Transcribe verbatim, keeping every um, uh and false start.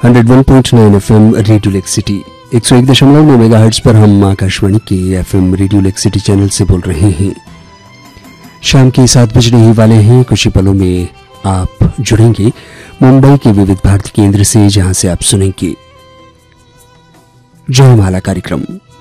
Hundred one point nine FM radio lake city, एक सौ एक दशमलव नौ मेगाहर्ट्ज पर हम आकाशवाणी के FM radio lake city channel से बोल रहे हैं। शाम के सात बजने ही वाले हैं। कुछ ही पलों में आप जुड़ेंगे मुंबई के विविध भारती केंद्र से, जहां से आप सुनेंगे जयमाला कार्यक्रम।